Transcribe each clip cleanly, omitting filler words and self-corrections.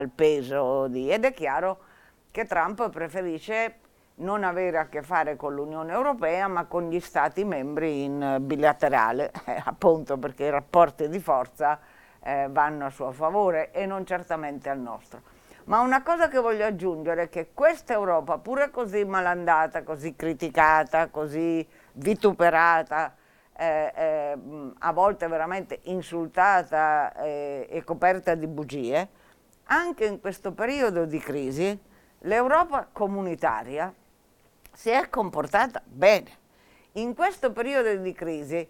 il peso ed è chiaro che Trump preferisce non avere a che fare con l'Unione Europea, ma con gli Stati membri in bilaterale, appunto perché i rapporti di forza vanno a suo favore e non certamente al nostro. Ma una cosa che voglio aggiungere è che questa Europa, pure così malandata, così criticata, così vituperata, a volte veramente insultata e coperta di bugie, anche in questo periodo di crisi l'Europa comunitaria si è comportata bene. In questo periodo di crisi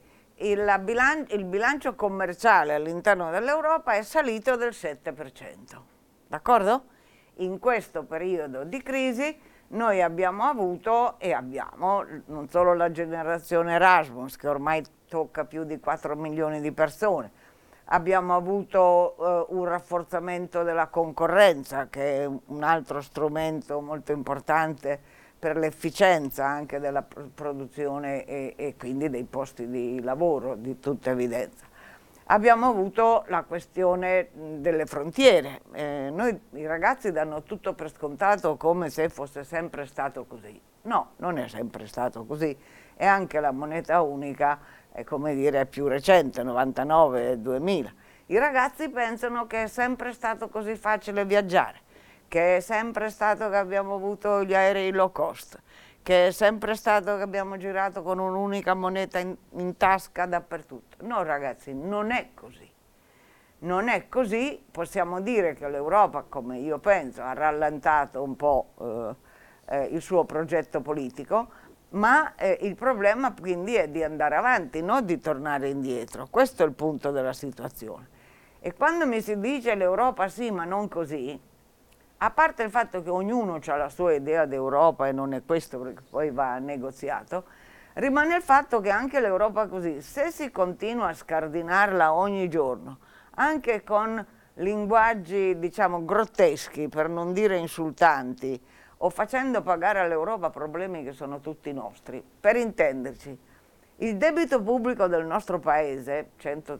il bilancio commerciale all'interno dell'Europa è salito del 7%, d'accordo? In questo periodo di crisi noi abbiamo avuto e abbiamo non solo la generazione Erasmus, che ormai tocca più di 4 milioni di persone, abbiamo avuto un rafforzamento della concorrenza, che è un altro strumento molto importante per l'efficienza anche della produzione e quindi dei posti di lavoro, di tutta evidenza. Abbiamo avuto la questione delle frontiere. Noi i ragazzi danno tutto per scontato come se fosse sempre stato così. No, non è sempre stato così. E anche la moneta unica è, come dire, più recente, 99-2000. I ragazzi pensano che è sempre stato così facile viaggiare, che è sempre stato che abbiamo avuto gli aerei low cost, che è sempre stato che abbiamo girato con un'unica moneta in tasca dappertutto. No, ragazzi, non è così. Non è così, possiamo dire che l'Europa, come io penso, ha rallentato un po' il suo progetto politico, ma il problema quindi è di andare avanti, non di tornare indietro. Questo è il punto della situazione. E quando mi si dice l'Europa sì, ma non così, a parte il fatto che ognuno ha la sua idea d'Europa e non è questo perché poi va negoziato, rimane il fatto che anche l'Europa così, se si continua a scardinarla ogni giorno, anche con linguaggi diciamo grotteschi, per non dire insultanti, o facendo pagare all'Europa problemi che sono tutti nostri, per intenderci, il debito pubblico del nostro paese,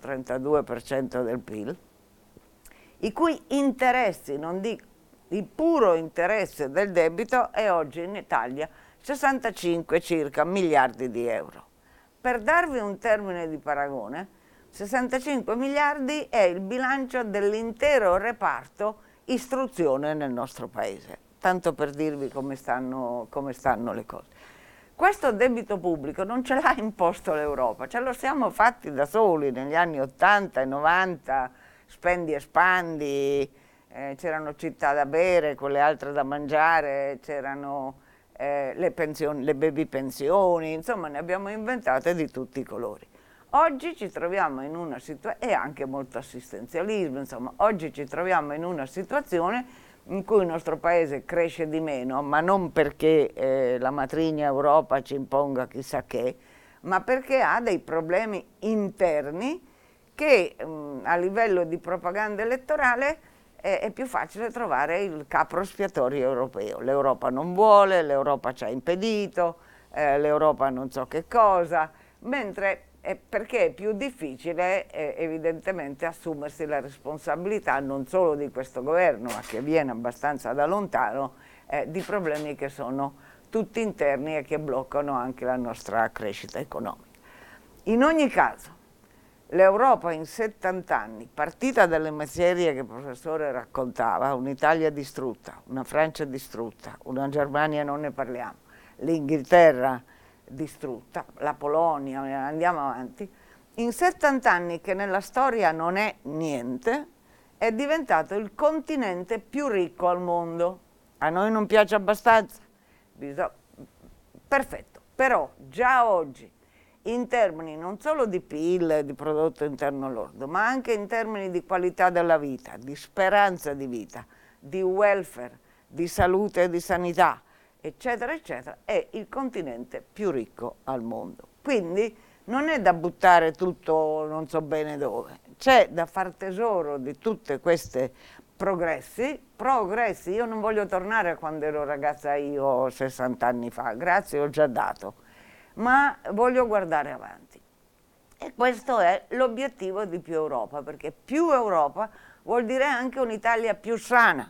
132% del PIL, i cui interessi, non dico il puro interesse del debito, è oggi in Italia 65 circa miliardi di euro. Per darvi un termine di paragone, 65 miliardi è il bilancio dell'intero reparto istruzione nel nostro paese, tanto per dirvi come stanno le cose. Questo debito pubblico non ce l'ha imposto l'Europa, ce lo siamo fatti da soli negli anni 80 e 90, spendi e spandi, c'erano città da bere, quelle altre da mangiare, c'erano le pensioni, le baby pensioni, insomma ne abbiamo inventate di tutti i colori. Oggi ci troviamo in una situazione, e anche molto assistenzialismo, insomma, oggi ci troviamo in una situazione in cui il nostro paese cresce di meno, ma non perché la matrigna Europa ci imponga chissà che, ma perché ha dei problemi interni che a livello di propaganda elettorale è più facile trovare il capro espiatorio europeo. L'Europa non vuole, l'Europa ci ha impedito, l'Europa non so che cosa, mentre perché è più difficile evidentemente assumersi la responsabilità non solo di questo governo, ma che viene abbastanza da lontano, di problemi che sono tutti interni e che bloccano anche la nostra crescita economica. In ogni caso, l'Europa in 70 anni, partita dalle miserie che il professore raccontava, un'Italia distrutta, una Francia distrutta, una Germania non ne parliamo, l'Inghilterra distrutta, la Polonia, andiamo avanti, in 70 anni che nella storia non è niente, è diventato il continente più ricco al mondo. A noi non piace abbastanza? Perfetto, però già oggi in termini non solo di PIL, di prodotto interno lordo, ma anche in termini di qualità della vita, di speranza di vita, di welfare, di salute e di sanità, eccetera, eccetera, è il continente più ricco al mondo. Quindi non è da buttare tutto non so bene dove, c'è da far tesoro di tutte queste progressi, io non voglio tornare a quando ero ragazza io 60 anni fa, grazie, ho già dato, ma voglio guardare avanti. E questo è l'obiettivo di più Europa, perché più Europa vuol dire anche un'Italia più sana.